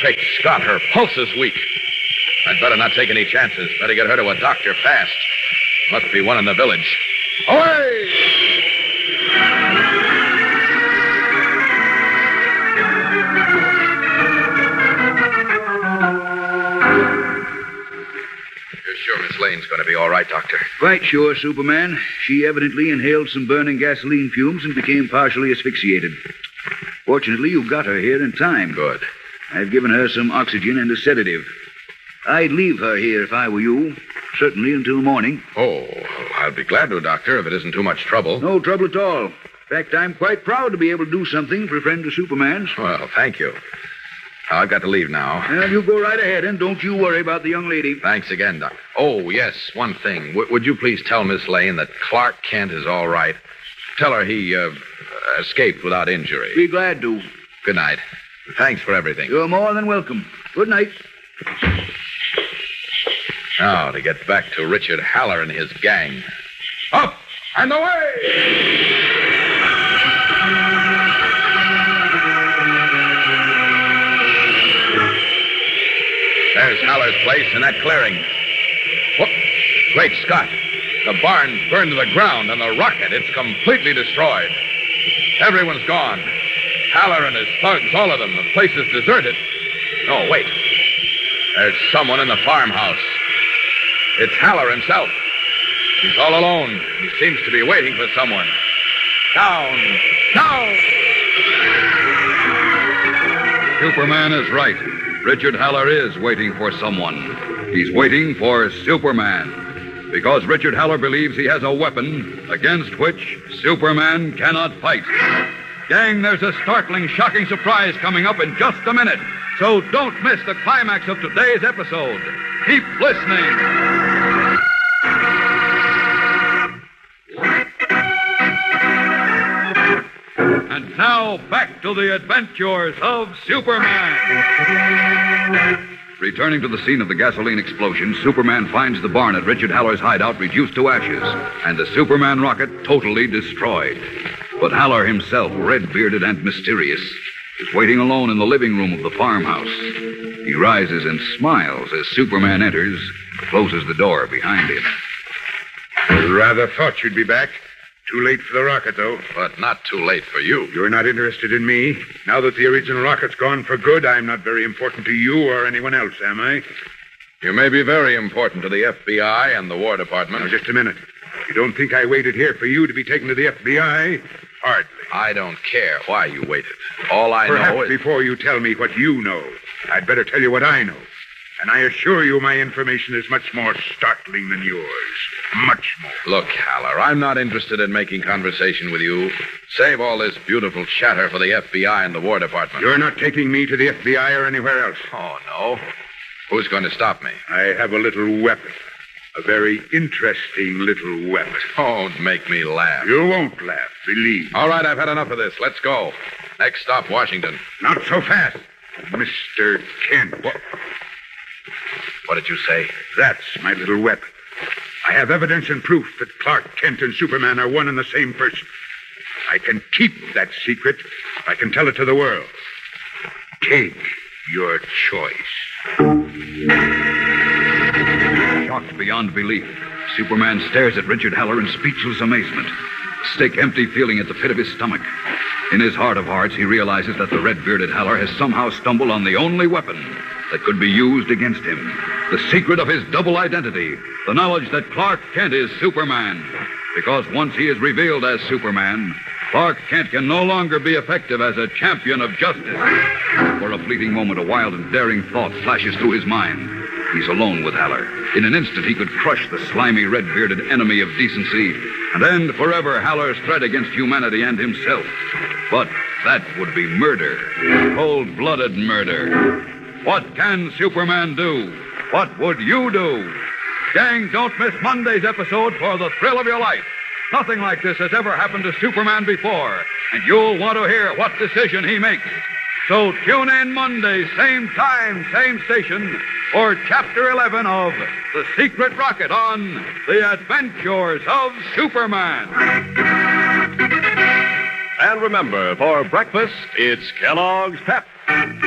Great Scott, her pulse is weak. I'd better not take any chances. Better get her to a doctor fast. Must be one in the village. Away! You're sure Miss Lane's going to be all right, Doctor? Quite sure, Superman. She evidently inhaled some burning gasoline fumes and became partially asphyxiated. Fortunately, you got her here in time. Good. I've given her some oxygen and a sedative. I'd leave her here if I were you. Certainly until morning. Oh, I'll be glad to, Doctor, if it isn't too much trouble. No trouble at all. In fact, I'm quite proud to be able to do something for a friend of Superman's. Well, thank you. I've got to leave now. Well, you go right ahead, and don't you worry about the young lady. Thanks again, Doctor. Oh, yes, one thing. Would you please tell Miss Lane that Clark Kent is all right? Tell her he escaped without injury. Be glad to. Good night. Thanks for everything. You're more than welcome. Good night. Now, to get back to Richard Haller and his gang. Up and away! There's Haller's place in that clearing. Whoop! Great Scott. The barn's burned to the ground, and the rocket, it's completely destroyed. Everyone's gone. Haller and his thugs, all of them. The place is deserted. Oh, wait. There's someone in the farmhouse. It's Haller himself. He's all alone. He seems to be waiting for someone. Down! Down! Superman is right. Richard Haller is waiting for someone. He's waiting for Superman. Because Richard Haller believes he has a weapon against which Superman cannot fight. Gang, there's a startling, shocking surprise coming up in just a minute. So don't miss the climax of today's episode. Keep listening. And now, back to the adventures of Superman. Returning to the scene of the gasoline explosion, Superman finds the barn at Richard Haller's hideout reduced to ashes, and the Superman rocket totally destroyed. But Haller himself, red-bearded and mysterious, is waiting alone in the living room of the farmhouse. He rises and smiles as Superman enters, closes the door behind him. Rather thought you'd be back. Too late for the rocket, though. But not too late for you. You're not interested in me. Now that the original rocket's gone for good, I'm not very important to you or anyone else, am I? You may be very important to the FBI and the War Department. Now, just a minute. You don't think I waited here for you to be taken to the FBI? Hardly. I don't care why you waited. All I Perhaps know is... before you tell me what you know, I'd better tell you what I know. And I assure you my information is much more startling than yours. Much more. Look, Haller, I'm not interested in making conversation with you. Save all this beautiful chatter for the FBI and the War Department. You're not taking me to the FBI or anywhere else. Oh, no? Who's going to stop me? I have a little weapon. A very interesting little weapon. Don't make me laugh. You won't laugh, believe me. All right, I've had enough of this. Let's go. Next stop, Washington. Not so fast, Mr. Kent. What did you say? That's my little weapon. I have evidence and proof that Clark Kent and Superman are one and the same person. I can keep that secret. I can tell it to the world. Take your choice. Shocked beyond belief, Superman stares at Richard Haller in speechless amazement, a sick, empty feeling at the pit of his stomach. In his heart of hearts, he realizes that the red-bearded Haller has somehow stumbled on the only weapon that could be used against him. The secret of his double identity, the knowledge that Clark Kent is Superman. Because once he is revealed as Superman, Clark Kent can no longer be effective as a champion of justice. For a fleeting moment, a wild and daring thought flashes through his mind. He's alone with Haller. In an instant, he could crush the slimy, red-bearded enemy of decency and end forever Haller's threat against humanity and himself. But that would be murder. Cold-blooded murder. What can Superman do? What would you do? Gang, don't miss Monday's episode for the thrill of your life. Nothing like this has ever happened to Superman before, and you'll want to hear what decision he makes. So tune in Monday, same time, same station, for Chapter 11 of The Secret Rocket on The Adventures of Superman. And remember, for breakfast, it's Kellogg's Pep.